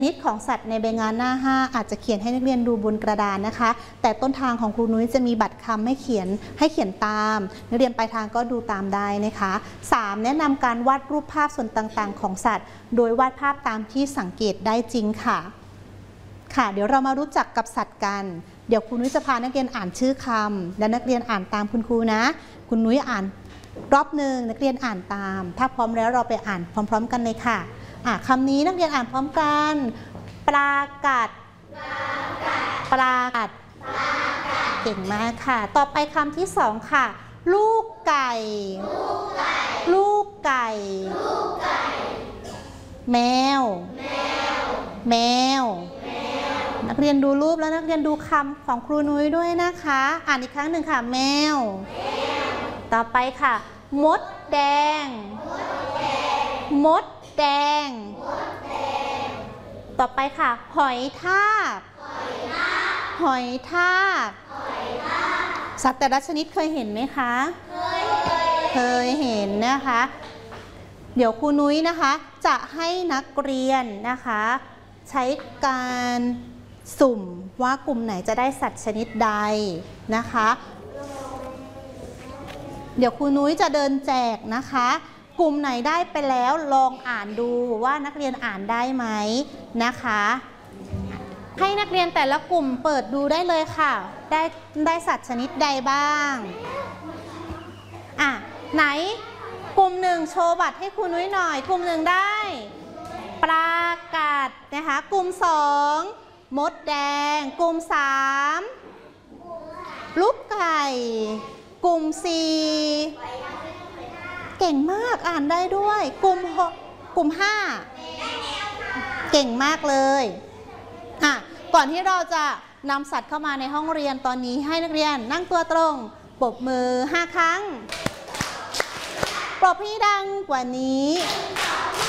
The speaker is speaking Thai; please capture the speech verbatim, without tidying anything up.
ชนิดของสัตว์ในใบงานหน้าห้าอาจจะเขียนให้นักเรียนดูบนกระดานนะคะแต่ต้นทางของครูนุ้ยจะมีบัตรคำให้เขียนให้เขียนตามนักเรียนปลายทางก็ดูตามได้นะคะสามแนะนำการวาดรูปภาพส่วนต่างๆของสัตว์โดยวาดภาพตามที่สังเกตได้จริงค่ะค่ะเดี๋ยวเรามารู้จักกับสัตว์กันเดี๋ยวครูนุ้ยจะพานักเรียนอ่านชื่อคำและนักเรียนอ่านตามคุณครูนะคุณนุ้ยอ่านรอบหนึ่งนักเรียนอ่านตามถ้าพร้อมแล้วเราไปอ่านพร้อมๆกันเลยค่ะอ่ะคำนี้นักเรียนอ่านพร้อมกันปลากัดปลากัดเก่งมากค่ะต่อไปคำที่สองค่ะลูกไก่ลูกไก่แมวแมวนักเรียนดูรูปแล้วนักเรียนดูคำของครูนุ้ยด้วยนะคะอ่านอีกครั้งหนึ่งค่ะแมวต่อไปค่ะมดแดงมดแดงต่อไปค่ะหอยทากหอยทากสัตว์แต่ละชนิดเคยเห็นไหมคะเคยเห็นนะคะเดี๋ยวครูนุ้ยนะคะจะให้นักเรียนนะคะใช้การสุ่มว่ากลุ่มไหนจะได้สัตว์ชนิดใดนะคะเดี๋ยวครูนุ้ยจะเดินแจกนะคะกลุ่มไหนได้ไปแล้วลองอ่านดูว่านักเรียนอ่านได้ไหมนะคะให้นักเรียนแต่ละกลุ่มเปิดดูได้เลยค่ะได้ได้สัตว์ชนิดใดบ้างอ่ะไหนกลุ่มหนึ่งโชว์บัตรให้ครูนุ้ยหน่อยกลุ่มหนึ่งได้ปลากัดนะคะกลุ่มสองมดแดงกลุ่มสามลูกไก่กลุ่มสี่เก่งมากอ่านได้ด้วยกลุ่มหกกลุ่มห้าเก่งมากเลยอ่ะก่อนที่เราจะนำสัตว์เข้ามาในห้องเรียนตอนนี้ให้นักเรียนนั่งตัวตรงปรบมือห้าครั้งปรบให้ดังกว่านี้